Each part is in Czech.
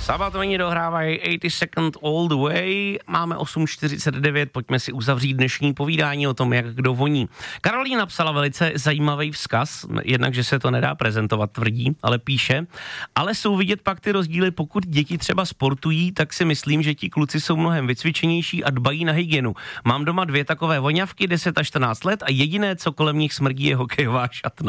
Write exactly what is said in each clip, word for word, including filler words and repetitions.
Sabatovní dohrávají osmdesát second all the way. Máme osm čtyřicet devět, pojďme si uzavřít dnešní povídání o tom, jak kdo voní. Karolína napsala velice zajímavý vzkaz, jednak, že se to nedá prezentovat, tvrdí, ale píše, ale jsou vidět pak ty rozdíly, pokud děti třeba sportují, tak si myslím, že ti kluci jsou mnohem vycvičenější a dbají na hygienu. Mám doma dvě takové voňavky, deset a čtrnáct let a jediné, co kolem nich smrdí, je hokejová šatna.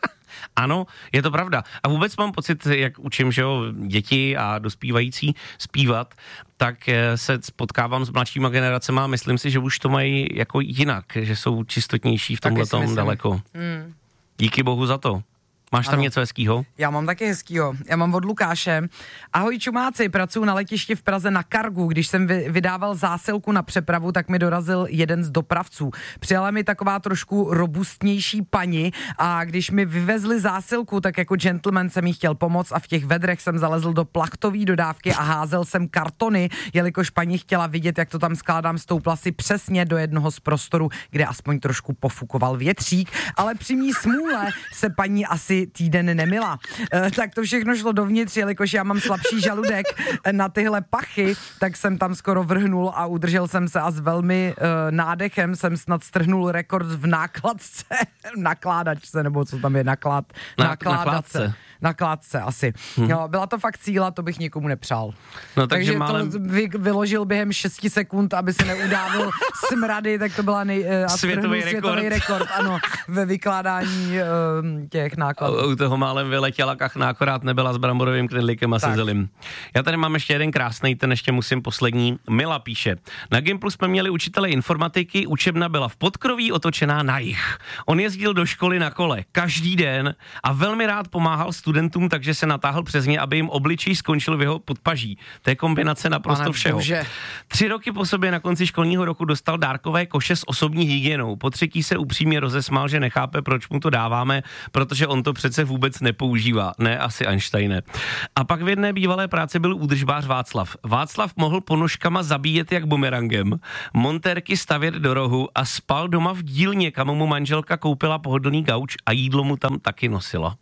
Ano, je to pravda. A vůbec mám pocit, jak učím, že jo, děti a dospívající zpívat, tak se potkávám s mladšíma generacemi a myslím si, že už to mají jako jinak, že jsou čistotnější v tomhletom daleko. Hmm. Díky bohu za to. Máš tam ano. něco hezkýho? Já mám taky hezkýho. Já mám od Lukáše. Ahoj čumáci, pracuji na letišti v Praze na Cargu. Když jsem vydával zásilku na přepravu, tak mi dorazil jeden z dopravců. Přijela mi taková trošku robustnější paní a když mi vyvezli zásilku, tak jako gentleman jsem jí chtěl pomoct a v těch vedrech jsem zalezl do plachtové dodávky a házel jsem kartony, jelikož paní chtěla vidět, jak to tam skládám, stoupla si přesně do jednoho z prostorů, kde aspoň trošku pofukoval větřík, ale při mý smůle se paní asi týden nemila. E, tak to všechno šlo dovnitř, jelikož já mám slabší žaludek na tyhle pachy, tak jsem tam skoro vrhnul a udržel jsem se a s velmi e, nádechem jsem snad strhnul rekord v nákladce, nakládačce, nebo co tam je, naklad, Na, nakládace. Nakládce asi. Hmm. No, byla to fakt síla, to bych nikomu nepřál. No, takže takže málem... to vy, vyložil během šesti sekund, aby se neudávil smrady, tak to byla nej, a světový, rekord. světový rekord, ano, ve vykládání uh, těch nákladů. U toho málem vyletěla kachna, akorát nebyla s bramborovým knedlíkem a se zelim. Já tady mám ještě jeden krásný, ten ještě musím poslední. Mila píše, na Gimplu jsme měli učitele informatiky, učebna byla v Podkroví otočená na jih. On jezdil do školy na kole každý den a velmi rád pomáhal studentům, takže se natáhl přes ně, aby jim obličej skončil v jeho podpaží. To je kombinace naprosto Pane všeho. Bože. Tři roky po sobě na konci školního roku dostal dárkové koše s osobní hygienou. Po třetí se upřímně rozesmál, že nechápe, proč mu to dáváme, protože on to přece vůbec nepoužívá. Ne, asi Einsteine. A pak v jedné bývalé práci byl údržbář Václav. Václav mohl ponožkama zabíjet jak bumerangem, montérky stavět do rohu a spal doma v dílně, kam mu manželka koupila pohodlný gauč a jídlo mu tam taky nosila.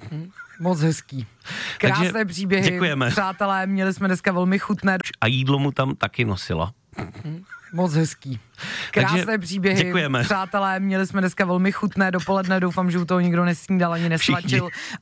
Moc hezký. Krásné Takže příběhy. Děkujeme. Přátelé, měli jsme dneska velmi chutné. A jídlo mu tam taky nosila. Moc hezký. Krásné Takže příběhy. Děkujeme. Přátelé, měli jsme dneska velmi chutné dopoledne. Doufám, že u toho nikdo nesnídal ani nesvačil.